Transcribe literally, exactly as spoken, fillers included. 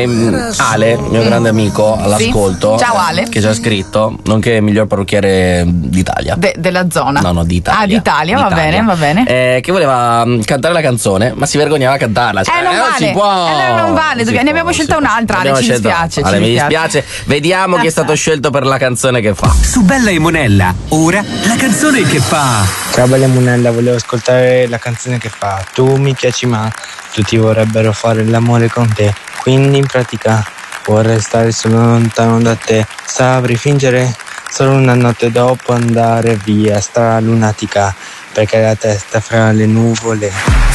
c'è Ale, mio grande amico, all'ascolto. Sì? Ciao Ale. Che ci ha scritto, nonché miglior parrucchiere d'Italia. De- della zona. No, no, d'Italia. Ah, d'Italia, va d'Italia. bene, va bene. Eh, che voleva mh, cantare la canzone, ma si vergognava a cantarla. Cioè, Eh, non eh, vale. si può. Eh, no, non vale, Si ne può, abbiamo si scelta può. un'altra, Ale, Abbiamo ci scelto- dispiace, Ale, ci mi dispiace. dispiace. Vediamo chi è stato scelto per la canzone che fa. Su Bella e Monella, ora la canzone che fa. Ciao Bella Monella, volevo ascoltare la canzone che fa Tu mi piaci ma tutti vorrebbero fare l'amore con te, quindi in pratica vorrei stare solo lontano da te. Saprei fingere solo una notte dopo andare via, stra lunatica, perché la testa fra le nuvole.